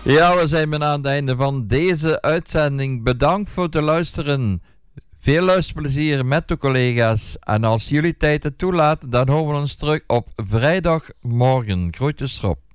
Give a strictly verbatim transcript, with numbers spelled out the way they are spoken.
Ja, we zijn bijna aan het einde van deze uitzending. Bedankt voor het luisteren. Veel luisterplezier met de collega's. En als jullie tijd het toelaat, dan horen we ons terug op vrijdagmorgen. Groetjes erop.